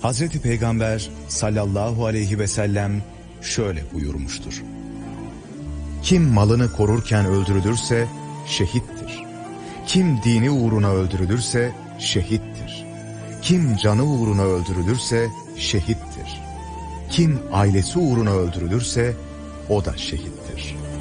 Hazreti Peygamber sallallahu aleyhi ve sellem şöyle buyurmuştur: Kim malını korurken öldürülürse şehittir. Kim dini uğruna öldürülürse şehittir. Kim canı uğruna öldürülürse şehittir. Kim ailesi uğruna öldürülürse o da şehittir.